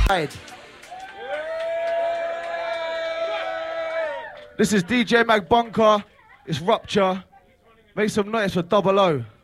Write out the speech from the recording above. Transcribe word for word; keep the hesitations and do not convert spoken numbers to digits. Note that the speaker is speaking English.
This is D J Mag Bunker. It's Rupture. Make some noise for Double O.